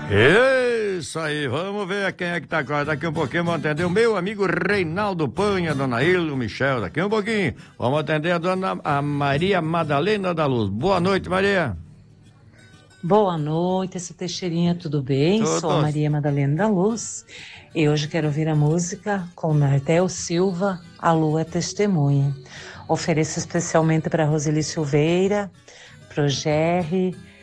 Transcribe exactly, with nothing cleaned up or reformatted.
Isso aí, vamos ver quem é que tá agora. Daqui um pouquinho vamos atender o meu amigo Reinaldo Panha, dona Hilda, o Michel. Daqui um pouquinho vamos atender a dona a Maria Madalena da Luz. Boa noite, Maria. Boa noite, essa Teixeirinha, tudo bem? Todos. Sou a Maria Madalena da Luz e hoje quero ouvir a música com Nartel Silva, A Lua é Testemunha. Ofereço especialmente para Roseli Silveira, pro Gerry,